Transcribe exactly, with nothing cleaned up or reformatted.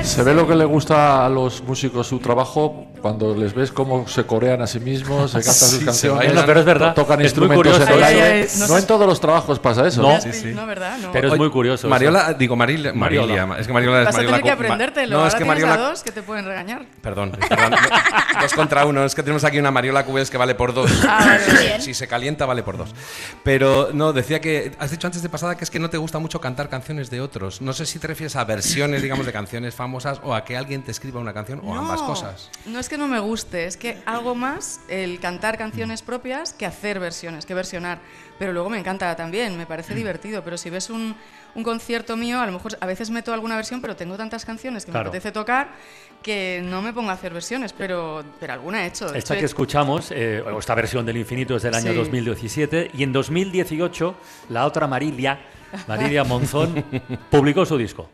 Se ve lo que le gusta a los músicos su trabajo cuando les ves cómo se corean a sí mismos, se cantan Sí, sus canciones, bailan, no, pero es verdad, tocan es muy instrumentos curioso. en el Ay, aire. ay, ay, no No sé- en todos los trabajos pasa eso. No. Sí, Sí, sí. No, ¿verdad? No. Pero es Oye, muy curioso. Mariola, digo Maril, Mariola. Marilia, es que Mariola es Vas a Mariola. tener que co- ma- aprendértelo. No, Ahora es que tienes Mariola. a dos que te pueden regañar. Perdón, perdón. Dos contra uno. Es que tenemos aquí una Mariola Cubes que vale por dos. Ah, vale, Si- bien. Si se calienta, vale por dos. Pero no, decía que has dicho antes de pasada que es que no te gusta mucho cantar canciones de otros. No sé si te refieres a versiones, digamos, de canciones famosas o a que alguien te escriba una canción o ambas cosas. No es que no me guste, es que algo más el cantar canciones propias que hacer versiones, que versionar. Pero luego me encanta también, me parece divertido. Pero si ves un, un concierto mío, a lo mejor a veces meto alguna versión, pero tengo tantas canciones que Claro. me apetece tocar que no me pongo a hacer versiones, pero, pero alguna he hecho. De Esta hecho, que he- escuchamos, eh, o esta versión del Infinito es del año Sí. dos mil diecisiete y en dos mil dieciocho la otra Marilia, Marilia Monzón, publicó su disco.